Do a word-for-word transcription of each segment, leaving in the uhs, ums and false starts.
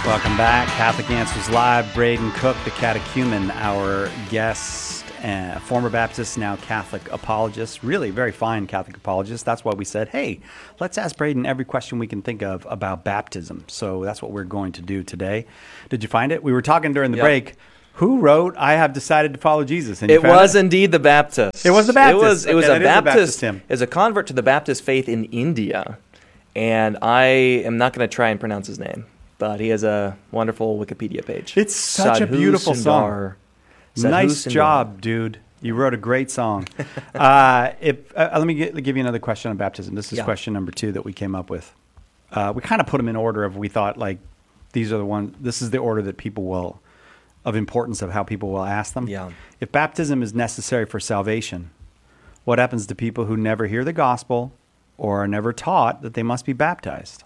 Welcome back. Catholic Answers Live. Braden Cook, the catechumen, our guest, uh, former Baptist, now Catholic apologist. Really very fine Catholic apologist. That's why we said, hey, let's ask Braden every question we can think of about baptism. So that's what we're going to do today. Did you find it? We were talking during the yep. break. Who wrote, I have decided to follow Jesus? And it was it? indeed the Baptist. It was the Baptist. It was, it was okay, a Baptist. It is a convert to the Baptist faith in India. And I am not going to try and pronounce his name, but he has a wonderful Wikipedia page. It's such Sadhu a beautiful Sundar. song. Sadhu nice Sundar. job, dude. You wrote a great song. uh, if uh, Let me get, give you another question on baptism. This is yeah. question number two that we came up with. Uh, we kind of put them in order of we thought, like, these are the ones, this is the order that people will, of importance of how people will ask them. Yeah. If baptism is necessary for salvation, what happens to people who never hear the gospel or are never taught that they must be baptized?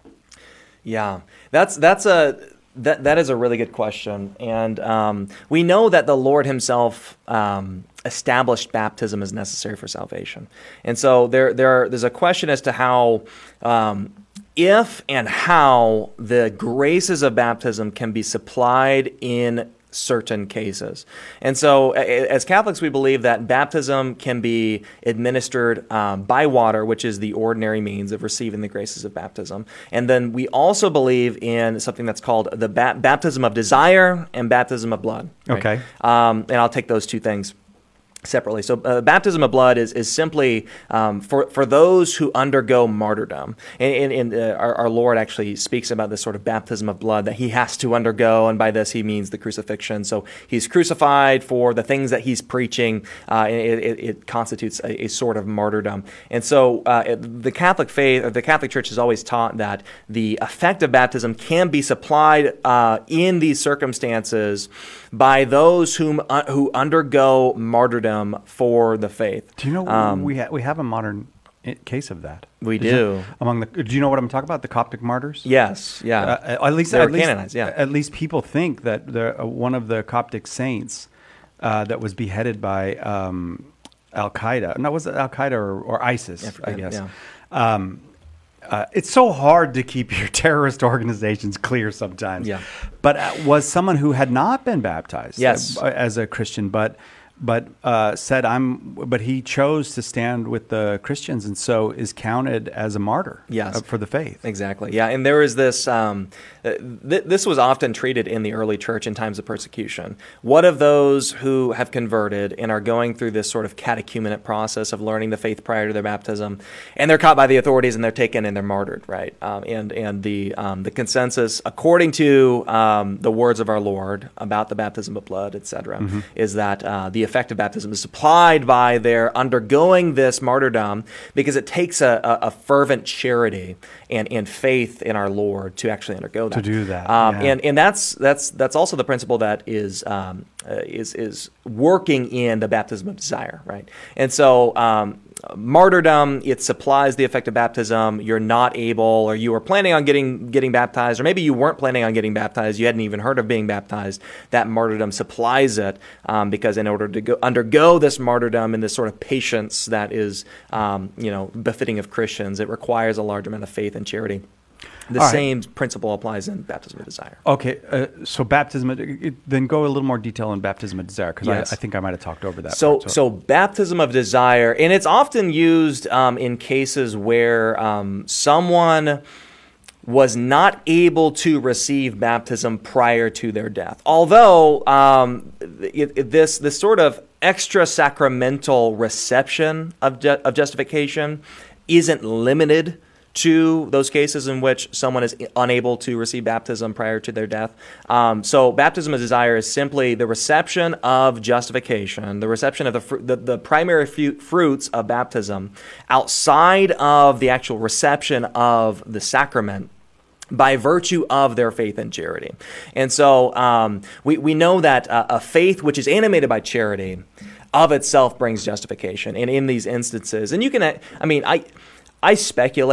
Yeah, that's that's a that that is a really good question, and um, we know that the Lord Himself um, established baptism as necessary for salvation, and so there there there's a question as to how. Um, if and how the graces of baptism can be supplied in certain cases. And so as Catholics, we believe that baptism can be administered um, by water, which is the ordinary means of receiving the graces of baptism. And then we also believe in something that's called the ba- baptism of desire and baptism of blood. Right? Okay. Um, and I'll take those two things separately. So uh, baptism of blood is is simply um, for, for those who undergo martyrdom. And, and, and uh, our, our Lord actually speaks about this sort of baptism of blood that He has to undergo, and by this He means the crucifixion. So He's crucified for the things that He's preaching. Uh, it, it, it constitutes a, a sort of martyrdom. And so uh, it, the Catholic faith, or the Catholic Church has always taught that the effect of baptism can be supplied uh, in these circumstances by those whom uh, who undergo martyrdom for the faith. Do you know um, we ha- we have a modern case of that? We Is do. It, among the, do you know what I'm talking about? The Coptic martyrs? Yes. Yeah. Uh, at least they were at least, canonized. Yeah. At least people think that the, uh, one of the Coptic saints uh, that was beheaded by um, Al Qaeda. No, was it Al Qaeda or, or ISIS? Yeah, I guess. Yeah. Um, Uh, it's so hard to keep your terrorist organizations clear sometimes. Yeah. But uh, was someone who had not been baptized yes. uh, as a Christian, but but uh, said I'm. But he chose to stand with the Christians, and so is counted as a martyr. Yes. uh, for the faith. Exactly. Yeah, and there is this. Um, th- this was often treated in the early church in times of persecution. What of those who have converted and are going through this sort of catechumenate process of learning the faith prior to their baptism, and they're caught by the authorities and they're taken and they're martyred, right? Um, and and the um, the consensus, according to um, the words of our Lord about the baptism of blood, et cetera, mm-hmm. is that uh, the effect of baptism is supplied by their undergoing this martyrdom, because it takes a, a, a fervent charity and, and faith in our Lord to actually undergo that. To do that, um, yeah. and and that's that's that's also the principle that is um, uh, is is working in the baptism of desire, right? And so. Um, Martyrdom, it supplies the effect of baptism. You're not able, or you were planning on getting getting baptized, or maybe you weren't planning on getting baptized. You hadn't even heard of being baptized. That martyrdom supplies it, um, because in order to go, undergo this martyrdom and this sort of patience that is, um, you know, befitting of Christians, it requires a large amount of faith and charity. The All same right. principle applies in baptism of desire. Okay, uh, so baptism, it, then go a little more detail in baptism of desire, because Yes. I, I think I might have talked over that. So, part, so baptism of desire, and it's often used um, in cases where um, someone was not able to receive baptism prior to their death. Although um, it, it, this this sort of extra sacramental reception of ju- of justification isn't limited to those cases in which someone is unable to receive baptism prior to their death. Um, so baptism of desire is simply the reception of justification, the reception of the fr- the, the primary fu- fruits of baptism outside of the actual reception of the sacrament by virtue of their faith and charity. And so um, we, we know that uh, a faith which is animated by charity of itself brings justification. And in these instances, and you can, I mean, I... I speculate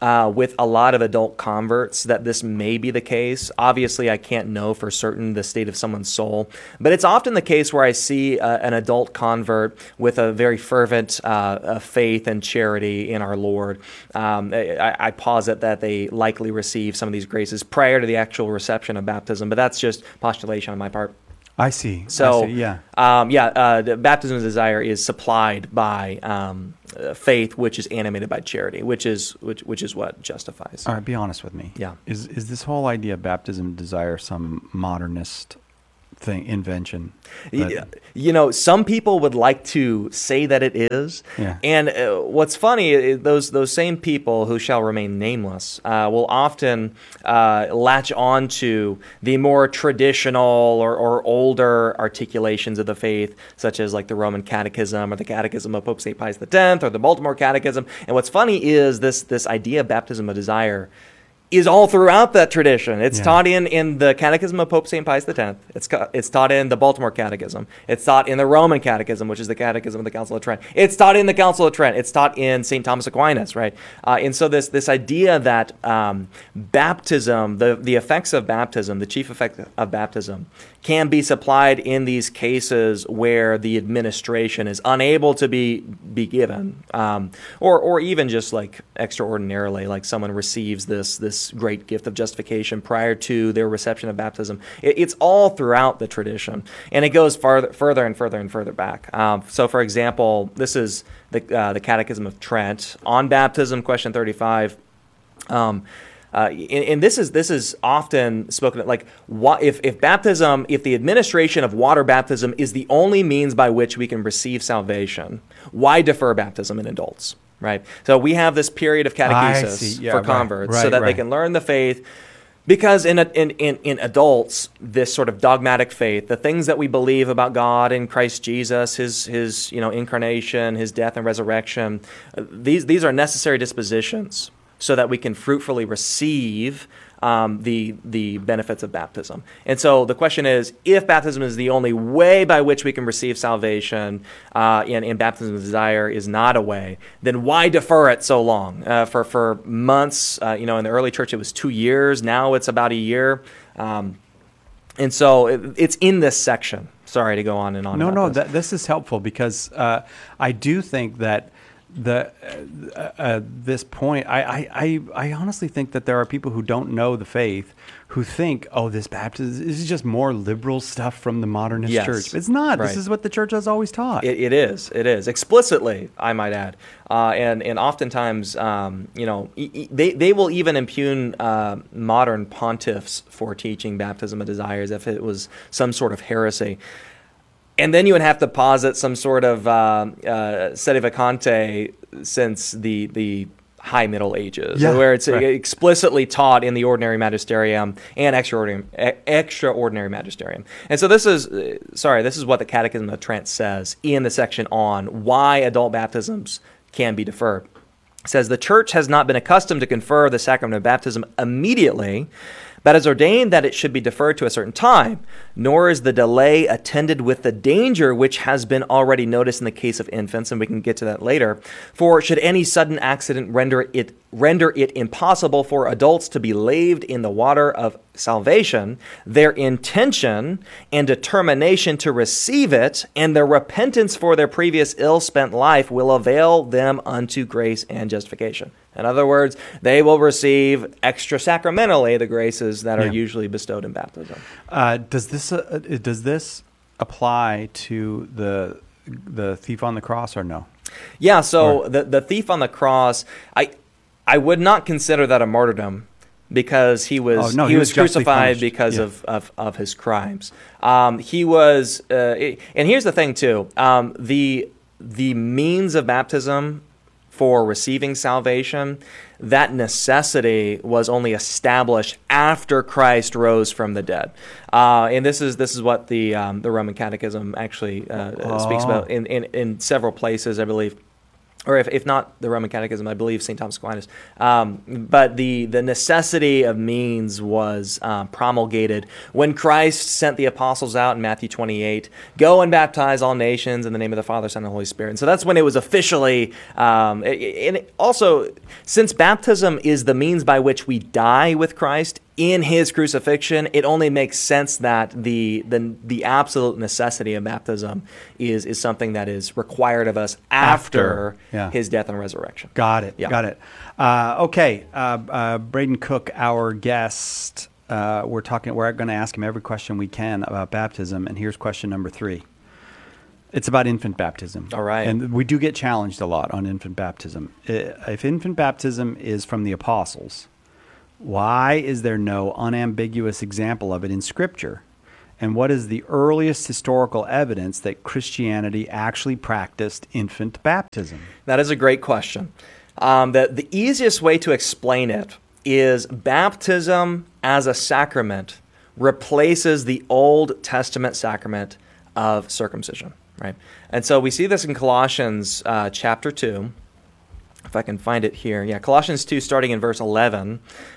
uh, with a lot of adult converts that this may be the case. Obviously, I can't know for certain the state of someone's soul, but it's often the case where I see uh, an adult convert with a very fervent uh, uh, faith and charity in our Lord. Um, I, I posit that they likely receive some of these graces prior to the actual reception of baptism, but that's just postulation on my part. I see. So, I see, yeah. Um, yeah, uh, the baptism of desire is supplied by um, uh, faith, which is animated by charity, which is which which is what justifies. All right, be honest with me. Yeah. Is is this whole idea of baptism of desire some modernist thing, invention? You, you know, some people would like to say that it is. Yeah. And uh, what's funny is those those same people who shall remain nameless uh, will often uh, latch on to the more traditional or, or older articulations of the faith, such as like the Roman Catechism or the Catechism of Pope Saint Pius X or the Baltimore Catechism. And what's funny is this this idea of baptism of desire is all throughout that tradition. It's Yeah. taught in, in the Catechism of Pope Saint Pius X. It's ca- it's taught in the Baltimore Catechism. It's taught in the Roman Catechism, which is the Catechism of the Council of Trent. It's taught in the Council of Trent. It's taught in Saint Thomas Aquinas, right? Uh, and so this this idea that um, baptism, the, the effects of baptism, the chief effect of baptism, can be supplied in these cases where the administration is unable to be be given, um, or or even just like extraordinarily, like someone receives this this great gift of justification prior to their reception of baptism. It, it's all throughout the tradition, and it goes farther further and further and further back. Um, so, for example, this is the uh, the Catechism of Trent on baptism, question thirty-five. Um, Uh, and, and this is this is often spoken of, like what, if if baptism, if the administration of water baptism is the only means by which we can receive salvation, why defer baptism in adults, right? So we have this period of catechesis Yeah, for right, converts, right, so that right. they can learn the faith. Because in, in in in adults, this sort of dogmatic faith, the things that we believe about God in Christ Jesus, his his you know incarnation, his death and resurrection, uh, these these are necessary dispositions, so that we can fruitfully receive um, the the benefits of baptism. And so the question is, if baptism is the only way by which we can receive salvation, uh, and, and baptism of desire is not a way, then why defer it so long? Uh, for for months, uh, you know, in the early church it was two years. Now it's about a year. Um, and so it, it's in this section. Sorry to go on and on. No, about no, this. that, this is helpful because uh, I do think that the uh, uh, this point, I, I, I, I honestly think that there are people who don't know the faith who think, oh, this baptism this is just more liberal stuff from the modernist Yes. church. It's not. Right. This is what the church has always taught. It, it is. It is explicitly, I might add, uh, and and oftentimes, um, you know, e- e- they they will even impugn uh, modern pontiffs for teaching baptism of desire as if it was some sort of heresy. And then you would have to posit some sort of uh, uh, sedevacante since the the High Middle Ages, Yeah, where it's right. explicitly taught in the ordinary magisterium and extraordinary, e- extraordinary magisterium. And so this is, uh, sorry, this is what the Catechism of Trent says in the section on why adult baptisms can be deferred. It says, the Church has not been accustomed to confer the sacrament of baptism immediately, but has ordained that it should be deferred to a certain time, nor is the delay attended with the danger which has been already noticed in the case of infants, and we can get to that later. For should any sudden accident render it render it impossible for adults to be laved in the water of salvation, their intention and determination to receive it and their repentance for their previous ill-spent life will avail them unto grace and justification. In other words, they will receive extra sacramentally the graces that are Yeah. usually bestowed in baptism. Uh, does this uh, does this apply to the the thief on the cross or no? Yeah, so Or- the the thief on the cross, I I would not consider that a martyrdom because he was Oh, no, he, he was, was justly crucified punished. because Yeah. of, of of his crimes. Um, he was, uh, it- and here's the thing too: um, the the means of baptism for receiving salvation, that necessity was only established after Christ rose from the dead, uh, and this is this is what the um, the Roman Catechism actually uh, Oh. speaks about in, in in several places, I believe. or if, if not the Roman Catechism, I believe Saint Thomas Aquinas. Um, but the, the necessity of means was uh, promulgated when Christ sent the apostles out in Matthew twenty-eight, go and baptize all nations in the name of the Father, Son, and Holy Spirit. And so that's when it was officially, um, and it also, since baptism is the means by which we die with Christ in his crucifixion, it only makes sense that the the, the absolute necessity of baptism is, is something that is required of us after, After, yeah. his death and resurrection. Got it. Yeah. Got it. Uh, okay, uh, uh, Braden Cook, our guest. Uh, we're talking. We're going to ask him every question we can about baptism, and here's question number three. It's about infant baptism. All right. And we do get challenged a lot on infant baptism. If infant baptism is from the apostles, why is there no unambiguous example of it in Scripture? And what is the earliest historical evidence that Christianity actually practiced infant baptism? That is a great question. Um, the, the easiest way to explain it is baptism as a sacrament replaces the Old Testament sacrament of circumcision, right? And so we see this in Colossians uh, chapter two. If I can find it here. Yeah, Colossians two, starting in verse eleven.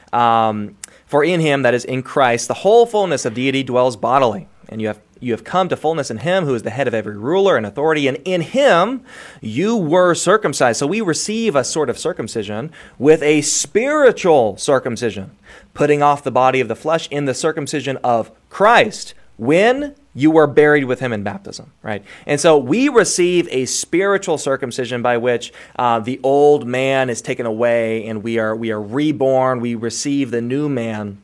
Um, For in him, that is in Christ, the whole fullness of deity dwells bodily. And you have you have come to fullness in him who is the head of every ruler and authority. And in him you were circumcised. So we receive a sort of circumcision with a spiritual circumcision, putting off the body of the flesh in the circumcision of Christ, when you were buried with him in baptism, right? And so we receive a spiritual circumcision by which uh, the old man is taken away and we are we are reborn. We receive the new man.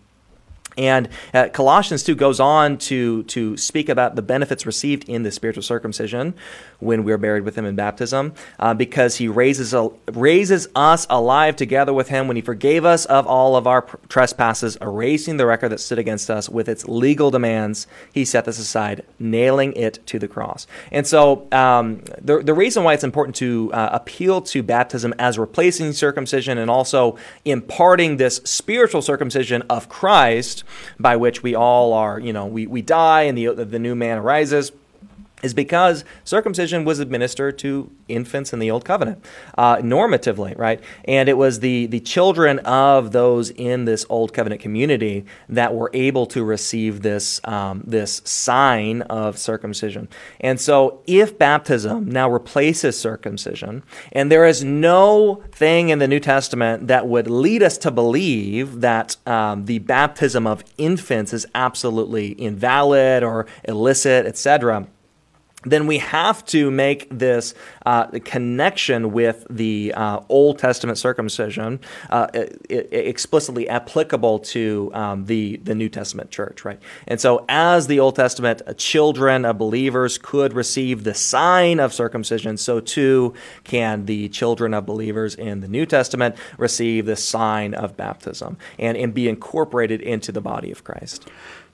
And uh, Colossians two goes on to, to speak about the benefits received in the spiritual circumcision when we are buried with him in baptism, uh, because he raises a, raises us alive together with him when he forgave us of all of our trespasses, erasing the record that stood against us with its legal demands. He set this aside, nailing it to the cross. And so um, the, the reason why it's important to uh, appeal to baptism as replacing circumcision and also imparting this spiritual circumcision of Christ, by which we all are, you know, we, we die and the the new man arises, is because circumcision was administered to infants in the Old Covenant, uh, normatively, right? And it was the, the children of those in this Old Covenant community that were able to receive this, um, this sign of circumcision. And so if baptism now replaces circumcision, and there is no thing in the New Testament that would lead us to believe that um, the baptism of infants is absolutely invalid or illicit, et cetera, then we have to make this uh, connection with the uh, Old Testament circumcision uh, it, it explicitly applicable to um, the, the New Testament church, right? And so as the Old Testament children of believers could receive the sign of circumcision, so too can the children of believers in the New Testament receive the sign of baptism and, and be incorporated into the body of Christ.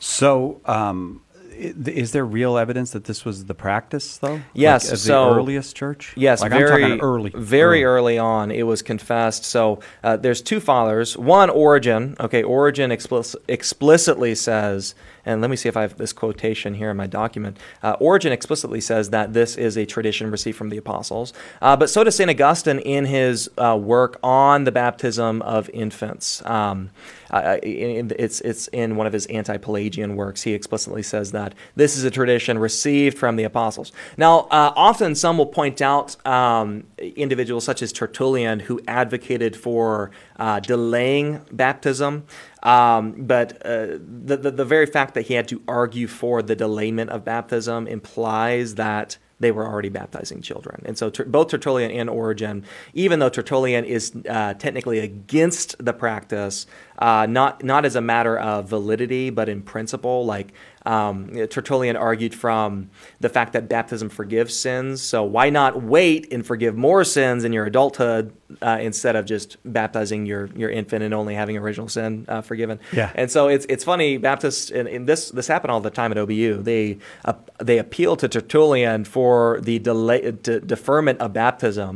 So, um, is there real evidence that this was the practice, though? Yes. Like, of so, the earliest church? Yes, like very, I'm talking early. Very early. early on, it was confessed. So uh, there's two fathers. One, Origen. Okay, Origen explicit, explicitly says, and let me see if I have this quotation here in my document. Uh, Origen explicitly says that this is a tradition received from the apostles. Uh, but so does Saint Augustine in his uh, work on the baptism of infants. Um, uh, it's, it's in one of his anti-Pelagian works. He explicitly says that this is a tradition received from the apostles. Now, uh, often some will point out um, individuals such as Tertullian who advocated for uh, delaying baptism. Um, but uh, the, the the very fact that he had to argue for the delayment of baptism implies that they were already baptizing children. And so ter- both Tertullian and Origen, even though Tertullian is uh, technically against the practice, uh, not not as a matter of validity, but in principle, like um, Tertullian argued from the fact that baptism forgives sins. So why not wait and forgive more sins in your adulthood uh, instead of just baptizing your, your infant and only having original sin uh, forgiven? Yeah. And so it's it's funny, Baptists, and, and this this happened all the time at O B U. They uh, they appeal to Tertullian for the delay, de- deferment of baptism,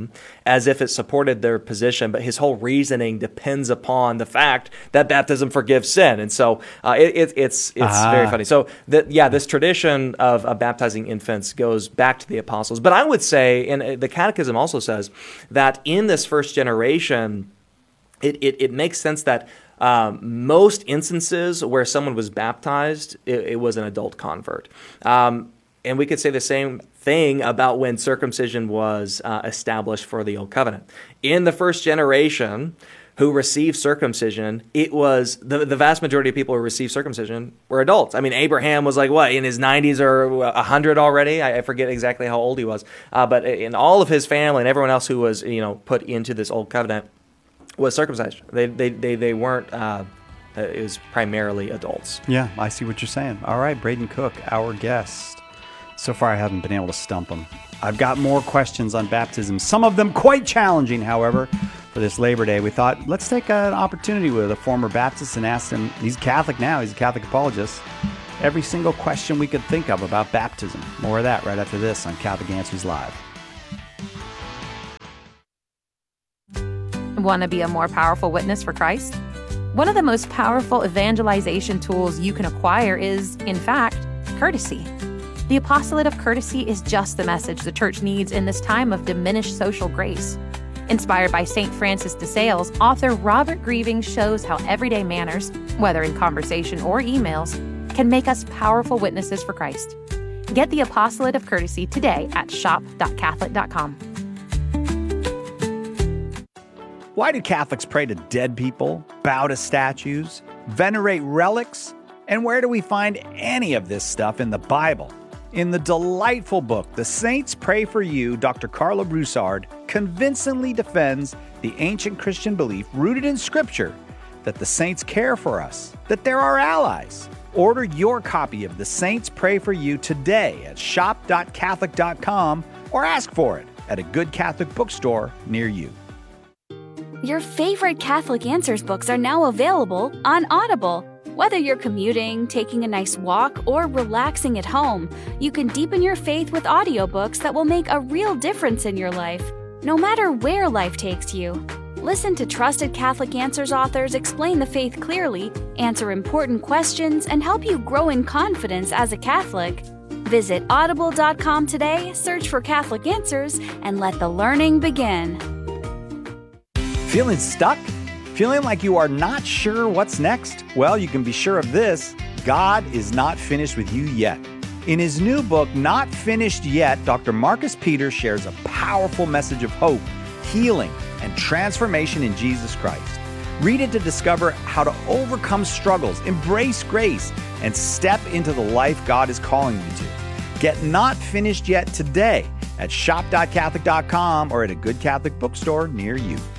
as if it supported their position, but his whole reasoning depends upon the fact that baptism forgives sin. And so uh, it, it, it's it's Ah. very funny. So that yeah, this tradition of, of baptizing infants goes back to the apostles. But I would say, and the Catechism also says, that in this first generation, it, it, it makes sense that Um, most instances where someone was baptized, it, it was an adult convert. Um, and we could say the same thing about when circumcision was uh, established for the Old Covenant. In the first generation who received circumcision, it was the, the vast majority of people who received circumcision were adults. I mean, Abraham was like, what, in his nineties or one hundred already? I, I forget exactly how old he was. Uh, but in all of his family and everyone else who was, you know, put into this Old Covenant was circumcised. They they they, they weren't. Uh, it was primarily adults. Yeah, I see what you're saying. All right, Braden Cook, our guest. So far, I haven't been able to stump him. I've got more questions on baptism. Some of them quite challenging, however. For this Labor Day, we thought let's take an opportunity with a former Baptist and ask him. He's Catholic now. He's a Catholic apologist. Every single question we could think of about baptism. More of that right after this on Catholic Answers Live. Want to be a more powerful witness for Christ? One of the most powerful evangelization tools you can acquire is, in fact, courtesy. The apostolate of courtesy is just the message the church needs in this time of diminished social grace. Inspired by Saint Francis de Sales, author Robert Grieving shows how everyday manners, whether in conversation or emails, can make us powerful witnesses for Christ. Get the apostolate of courtesy today at shop dot catholic dot com. Why do Catholics pray to dead people, bow to statues, venerate relics? And where do we find any of this stuff in the Bible? In the delightful book, The Saints Pray for You, Doctor Carla Broussard convincingly defends the ancient Christian belief rooted in Scripture that the saints care for us, that they're our allies. Order your copy of The Saints Pray for You today at shop dot catholic dot com or ask for it at a good Catholic bookstore near you. Your favorite Catholic Answers books are now available on Audible. Whether you're commuting, taking a nice walk, or relaxing at home, you can deepen your faith with audiobooks that will make a real difference in your life, no matter where life takes you. Listen to trusted Catholic Answers authors explain the faith clearly, answer important questions, and help you grow in confidence as a Catholic. Visit audible dot com today, search for Catholic Answers, and let the learning begin. Feeling stuck? Feeling like you are not sure what's next? Well, you can be sure of this. God is not finished with you yet. In his new book, Not Finished Yet, Doctor Marcus Peters shares a powerful message of hope, healing, and transformation in Jesus Christ. Read it to discover how to overcome struggles, embrace grace, and step into the life God is calling you to. Get Not Finished Yet today at shop dot catholic dot com or at a good Catholic bookstore near you.